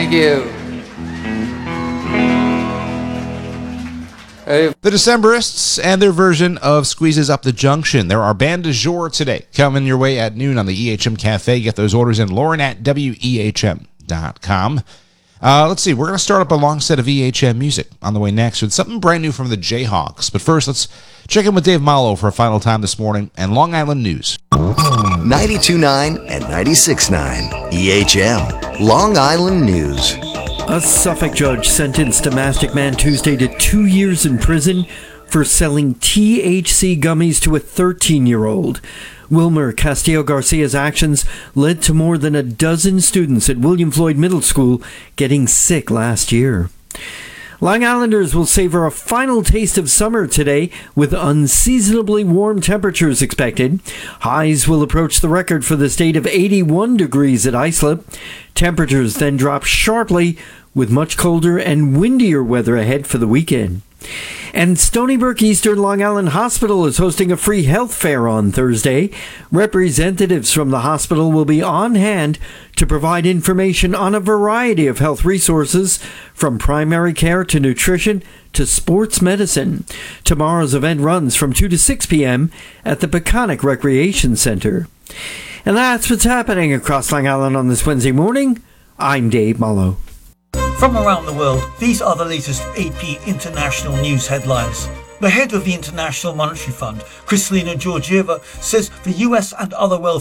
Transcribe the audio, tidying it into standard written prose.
Thank you. The Decemberists and their version of Squeezes Up the Junction. There are band du jour today coming your way at noon on the EHM Cafe. Get those orders in. Lauren at WEHM.com. Let's see. We're going to start up a long set of EHM music on the way next with something brand new from the Jayhawks. But first, let's check in with Dave Malo for a final time this morning and Long Island news. 92.9 and 96.9 EHM Long Island News. A Suffolk judge sentenced a Mastic Man Tuesday to 2 years in prison for selling THC gummies to a 13-year-old. Wilmer Castillo Garcia's actions led to more than a dozen students at William Floyd Middle School getting sick last year. Long Islanders will savor a final taste of summer today with unseasonably warm temperatures expected. Highs will approach the record for the state of 81 degrees at Islip. Temperatures then drop sharply with much colder and windier weather ahead for the weekend. And Stony Brook Eastern Long Island Hospital is hosting a free health fair on Thursday. Representatives from the hospital will be on hand to provide information on a variety of health resources, from primary care to nutrition to sports medicine. Tomorrow's event runs from 2 to 6 p.m. at the Peconic Recreation Center. And that's what's happening across Long Island on this Wednesday morning. I'm Dave Malo. From around the world, these are the latest AP International News headlines. The head of the International Monetary Fund, Kristalina Georgieva, says the US and other wealthy